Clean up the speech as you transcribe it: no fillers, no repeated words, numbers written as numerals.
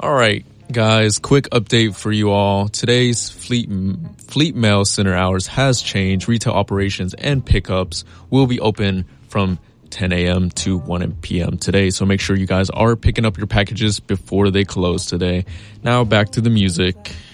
All right, guys, quick update for you all. Today's Fleet Mail Center hours has changed. Retail operations and pickups will be open from 10 a.m. to 1 p.m. today. So make sure you guys are picking up your packages before they close today. Now back to the music.